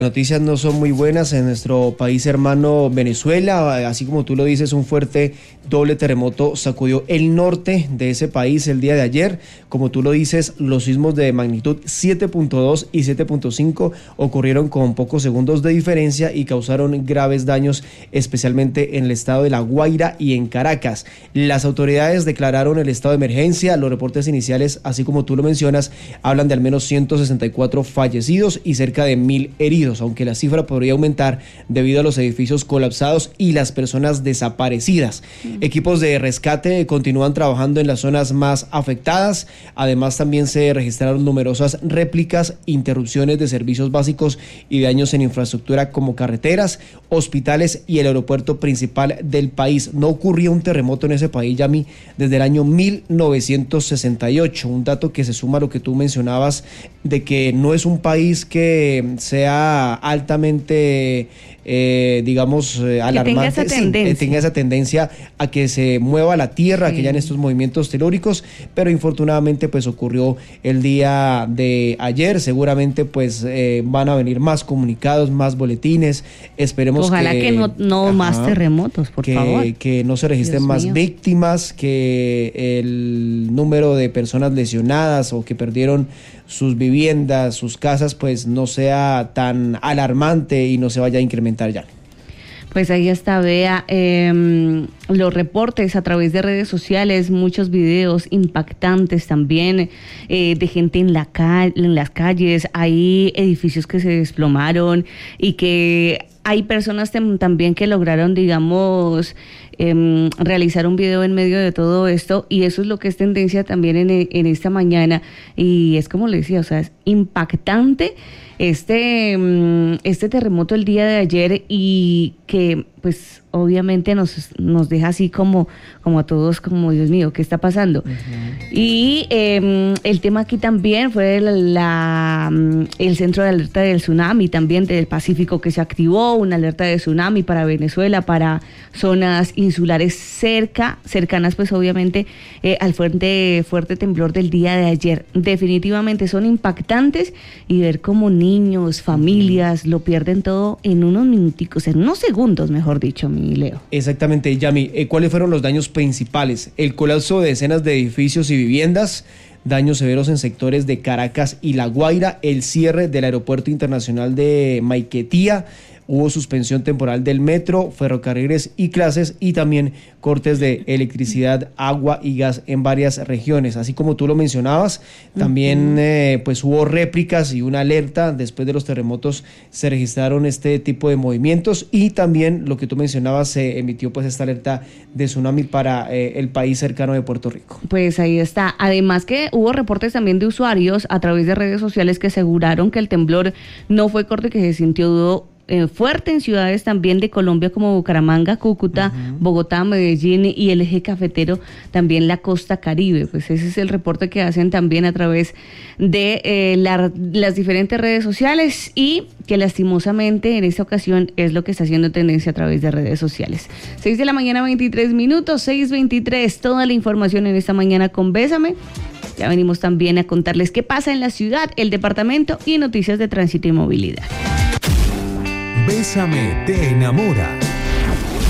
Noticias no son muy buenas en nuestro país hermano Venezuela, así como tú lo dices, un fuerte doble terremoto sacudió el norte de ese país el día de ayer. Como tú lo dices, los sismos de magnitud 7.2 y 7.5 ocurrieron con pocos segundos de diferencia y causaron graves daños, especialmente en el estado de La Guaira y en Caracas. Las autoridades declararon el estado de emergencia. Los reportes iniciales, así como tú lo mencionas, hablan de al menos 164 fallecidos y cerca de 1.000 heridos, aunque la cifra podría aumentar debido a los edificios colapsados y las personas desaparecidas. Equipos de rescate continúan trabajando en las zonas más afectadas. Además, también se registraron numerosas réplicas, interrupciones de servicios básicos y daños en infraestructura como carreteras, hospitales y el aeropuerto principal del país. No ocurrió un terremoto en ese país, Yami, desde el año 1968, un dato que se suma a lo que tú mencionabas de que no es un país que sea altamente, alarmante, tenga esa tendencia a que se mueva la tierra, sí, que ya en estos movimientos telúricos, pero infortunadamente pues ocurrió el día de ayer. Seguramente pues van a venir más comunicados, más boletines, esperemos ojalá que no más terremotos, por favor, que no se registren más víctimas, que el número de personas lesionadas o que perdieron sus viviendas, sus casas, pues no sea tan alarmante y no se vaya a incrementar ya. Pues ahí está, vea, los reportes a través de redes sociales, muchos videos impactantes también de gente en las calles, hay edificios que se desplomaron y que hay personas también que lograron, digamos, realizar un video en medio de todo esto, y eso es lo que es tendencia también en esta mañana, y es como le decía, o sea, es impactante este terremoto el día de ayer, y que pues obviamente nos deja así como a todos, como Dios mío, ¿qué está pasando? Uh-huh. Y el tema aquí también fue el centro de alerta del tsunami también del Pacífico, que se activó una alerta de tsunami para Venezuela, para zonas insulares cercanas pues obviamente al fuerte temblor del día de ayer. Definitivamente son impactantes, y ver cómo niños, familias lo pierden todo en unos minuticos, en unos segundos, mejor dicho, mi Leo. Exactamente, Yami. ¿Cuáles fueron los daños principales? El colapso de decenas de edificios y viviendas, daños severos en sectores de Caracas y La Guaira, el cierre del aeropuerto internacional de Maiquetía, hubo suspensión temporal del metro, ferrocarriles y clases, y también cortes de electricidad, agua y gas en varias regiones. Así como tú lo mencionabas, también pues hubo réplicas y una alerta. Después de los terremotos se registraron este tipo de movimientos, y también lo que tú mencionabas, se emitió pues esta alerta de tsunami para el país cercano de Puerto Rico. Pues ahí está. Además que hubo reportes también de usuarios a través de redes sociales que aseguraron que el temblor no fue corto y que se sintió fuerte en ciudades también de Colombia como Bucaramanga, Cúcuta, uh-huh, Bogotá, Medellín y el eje cafetero, también la costa Caribe. Pues ese es el reporte que hacen también a través de las diferentes redes sociales, y que lastimosamente en esta ocasión es lo que está haciendo tendencia a través de redes sociales. 6 de la mañana, 23 minutos, 6:23, toda la información en esta mañana con Bésame. Ya venimos también a contarles qué pasa en la ciudad, el departamento y noticias de tránsito y movilidad. Bésame te enamora.